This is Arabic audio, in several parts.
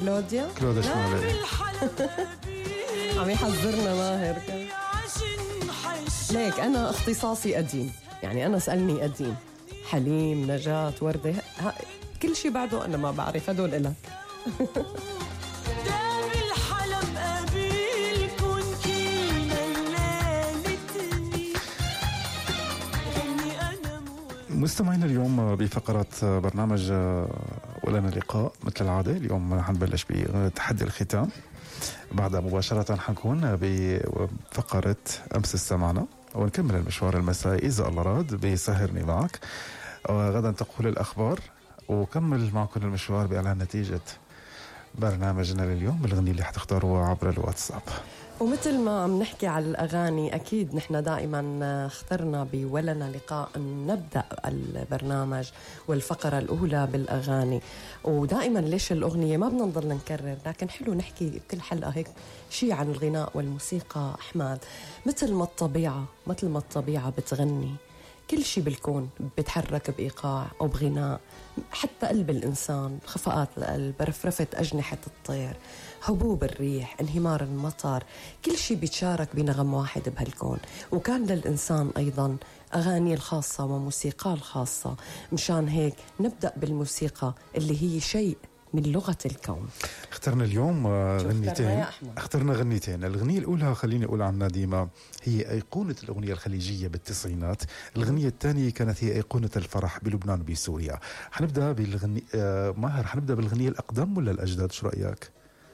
كلوديا شمالي. عم يحذرنا ماهر كان. ليك أنا اختصاصي قديم، يعني أنا اسألني قديم، حليم، نجاة، وردة، كل شي بعده أنا ما بعرف، هدول إلك. مستمعين اليوم بفقرة برنامج ولنا لقاء مثل العادة. اليوم حنبلش بتحدي الختام، بعدها مباشرة حنكون بفقرة أمس السمعنا، ونكمل المشوار المسائي إذا الله راد بسهرني معك. غدا تقول الأخبار، وكمل معكم المشوار بإعلان نتيجة برنامجنا لليوم بالأغنية اللي حتختاروها عبر الواتساب. ومثل ما عم نحكي على الأغاني، أكيد نحن دائما اخترنا بولنا لقاء نبدأ البرنامج والفقرة الأولى بالأغاني. ودائما ليش الأغنية ما بدنا نضل نكرر، لكن حلو نحكي كل حلقة هيك شيء عن الغناء والموسيقى. أحمد، مثل ما الطبيعة بتغني، كل شيء بالكون بتحرك بإيقاع أو بغناء، حتى قلب الإنسان، خفقات القلب، رفرفة أجنحة الطير، هبوب الريح، انهمار المطر، كل شيء بيتشارك بنغم واحد بهالكون. وكان للإنسان أيضا أغاني الخاصة وموسيقى الخاصة. مشان هيك نبدأ بالموسيقى اللي هي شيء من لغة الكون. اخترنا اليوم غنيتين. الأغنية الأولى خليني أقول عنها ديما هي أيقونة الأغنية الخليجية بالتسعينات. الأغنية الثانية كانت هي أيقونة الفرح بلبنان وبسوريا. حنبدأ بالغنية ماهر، حنبدأ بالغنية الأقدم ولا الأجداد؟ شو رأيك؟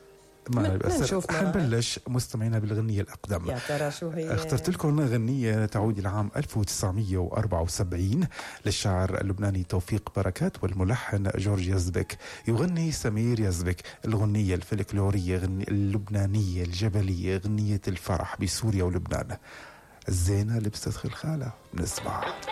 حنبلش مستمعينا بالغنية الأقدم. يا ترى شو هي؟ اخترت لكم غنية تعود إلى عام 1974 للشاعر اللبناني توفيق بركات والملحن جورج يزبك. يغني سمير يزبك الغنية الفلكلورية اللبنانية الجبلية، غنية الفرح بسوريا ولبنان. الزينة لبست خلخالة. نسمع.